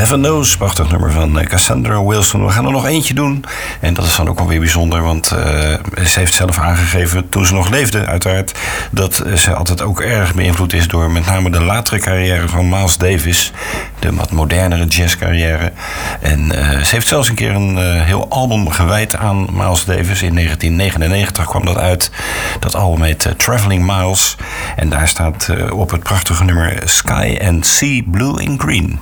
Heaven Knows, prachtig nummer van Cassandra Wilson. We gaan er nog eentje doen. En dat is dan ook alweer bijzonder, want ze heeft zelf aangegeven, toen ze nog leefde uiteraard, dat ze altijd ook erg beïnvloed is door met name de latere carrière van Miles Davis. De wat modernere jazzcarrière. En ze heeft zelfs een keer een heel album gewijd aan Miles Davis. In 1999 kwam dat uit. Dat album heet Traveling Miles. En daar staat op het prachtige nummer Sky and Sea Blue and Green.